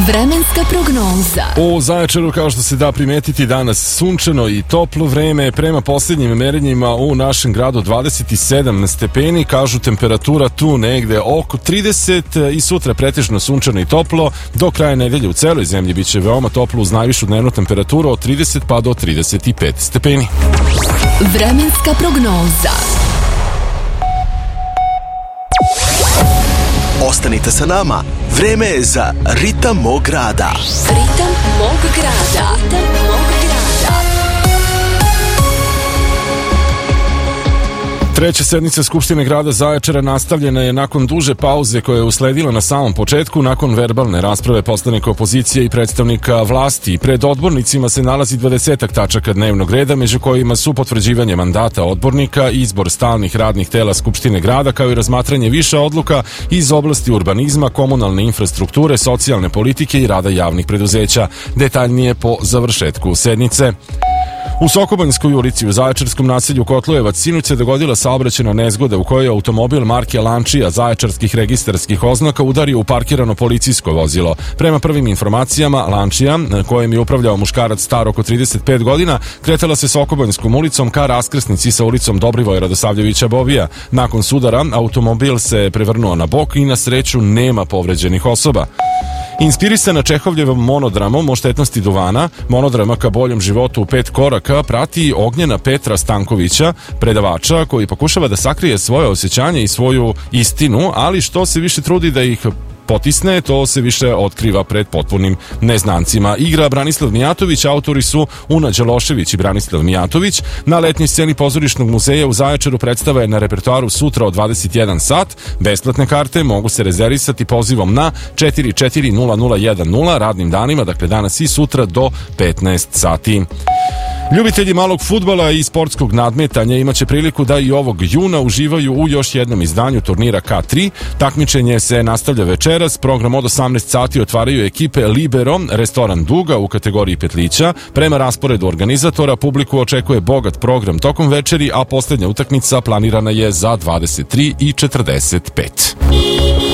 Vremenska prognoza. U Zaječaru, kao što se da primetiti, danas sunčano i toplo vreme. Prema posljednjim merenjima u našem gradu 27 stepeni, kažu temperatura tu negde oko 30 i sutra pretežno sunčano i toplo. Do kraja nedelje u celoj zemlji biće veoma toplo uz najvišu dnevnu temperaturu od 30 pa do 35 stepeni. Vremenska prognoza. Ostanite sa nama, vreme je za Ritam mog grada. Ritam mog grada. Ritam mog grada. Treća sednica Skupštine grada Zaječara nastavljena je nakon duže pauze koja je usledila na samom početku, nakon verbalne rasprave poslanika opozicije i predstavnika vlasti. Pred odbornicima se nalazi 20 tačaka dnevnog reda, među kojima su potvrđivanje mandata odbornika, izbor stalnih radnih tela Skupštine grada, kao i razmatranje više odluka iz oblasti urbanizma, komunalne infrastrukture, socijalne politike i rada javnih preduzeća. Detaljnije po završetku sednice. U Sokobanjskoj ulici u zaječarskom naselju Kotlojevac sinoć se dogodila saobraćajna nezgoda u kojoj je automobil marke Lancia zaječarskih registarskih oznaka udario u parkirano policijsko vozilo. Prema prvim informacijama, Lancia, kojem je upravljao muškarac star oko 35 godina, kretala se Sokobanjskom ulicom ka raskrsnici sa ulicom Dobrivoja Radosavljevića Bobija. Nakon sudara, automobil se prevrnuo na bok i na sreću nema povređenih osoba. Inspirisana Čehovljevom monodramom o štetnosti duvana, monodrama ka boljem životu u 5 koraka prati Ognjena Petra Stankovića, predavača koji pokušava da sakrije svoje osjećanje i svoju istinu, ali što se više trudi da ih potisne, to se više otkriva pred potpunim neznancima. Igra Branislav Mijatović, autori su Una Đalošević i Branislav Mijatović. Na letnjoj sceni Pozorišnog muzeja u Zaječaru predstava je na repertoaru sutra od 21 sat. Besplatne karte mogu se rezervisati pozivom na 440010 radnim danima, dakle danas i sutra do 15 sati. Ljubitelji malog fudbala i sportskog nadmetanja imaće priliku da i ovog juna uživaju u još jednom izdanju turnira K3. Takmičenje se nastavlja večeras. Program od 18 sati otvaraju ekipe Libero, restoran Duga u kategoriji petlića. Prema rasporedu organizatora publiku očekuje bogat program tokom večeri, a posljednja utakmica planirana je za 23:45.